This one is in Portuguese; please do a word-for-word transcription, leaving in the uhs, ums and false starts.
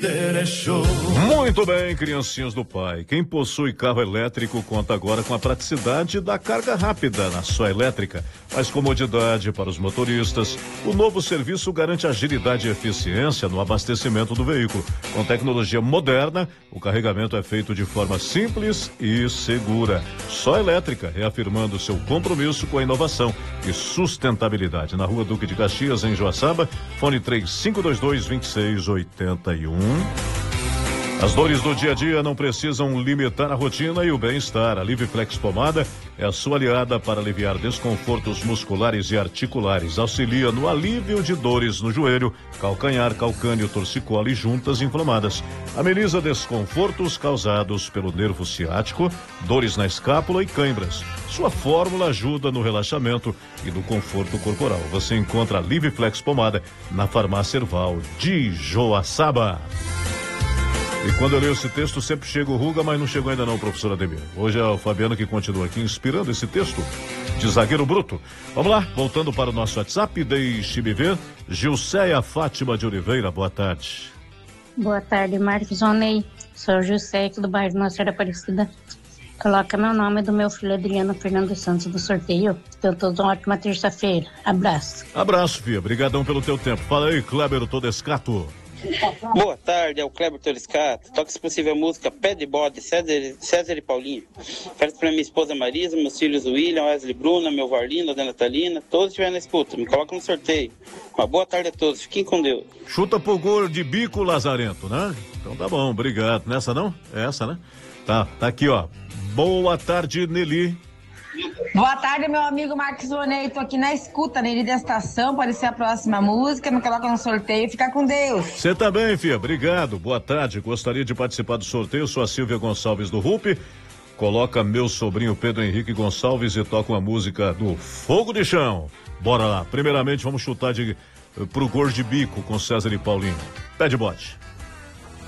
ser é show. Muito bem, criancinhas do pai. Quem possui carro elétrico conta agora com a praticidade da carga rápida na sua elétrica. Mais comodidade para os motoristas. O novo serviço garante agilidade e eficiência no abastecimento do veículo. Com tecnologia moderna, o carregamento é feito de forma simples e segura. Só elétrica, reafirmando seu compromisso com a inovação e sustentabilidade. Na Rua Duque de Caxias, em Joaçaba, fone três cinco dois dois, dois seis oito um. As dores do dia a dia não precisam limitar a rotina e o bem-estar. A Liviflex Pomada é a sua aliada para aliviar desconfortos musculares e articulares. Auxilia no alívio de dores no joelho, calcanhar, calcâneo, torcicolo e juntas inflamadas. Ameniza desconfortos causados pelo nervo ciático, dores na escápula e cãibras. Sua fórmula ajuda no relaxamento e no conforto corporal. Você encontra a Liviflex Pomada na Farmácia Erval de Joaçaba. E quando eu leio esse texto, sempre chega o Ruga, mas não chegou ainda não, professor Ademir. Hoje é o Fabiano que continua aqui inspirando esse texto de zagueiro bruto. Vamos lá, voltando para o nosso WhatsApp, deixe-me ver. Gilceia Fátima de Oliveira, boa tarde. Boa tarde, Marcos Onei. Sou Gilceia aqui do bairro Nossa Senhora Aparecida. Coloca meu nome e do meu filho Adriano Fernando Santos do sorteio. Tenham todos uma ótima terça-feira. Abraço. Abraço, filha. Obrigadão pelo teu tempo. Fala aí, Kleber Todescato. Boa tarde, é o Kleber Toriscato. Toca, se possível, a música Pé de Bode, César, César e Paulinho. Oferta para minha esposa Marisa, meus filhos William, Wesley Bruna, meu Varlino, Dona Natalina. Todos estiverem na escuta, me coloca no sorteio. Uma boa tarde a todos, fiquem com Deus. Chuta pro gol de bico, Lazarento, né? Então tá bom, obrigado. Nessa não? É essa, né? Tá, tá aqui, ó. Boa tarde, Nelly. Boa tarde, meu amigo Marcos Vonei. Tô aqui na escuta, Nelly da estação. Pode ser a próxima música. Me coloca no sorteio. Fica com Deus. Você também, filha. Obrigado. Boa tarde. Gostaria de participar do sorteio. Sou a Silvia Gonçalves do R U P. Coloca meu sobrinho Pedro Henrique Gonçalves e toca uma música do Fogo de Chão. Bora lá. Primeiramente, vamos chutar de, pro gol de bico com César e Paulinho. Pé de bote.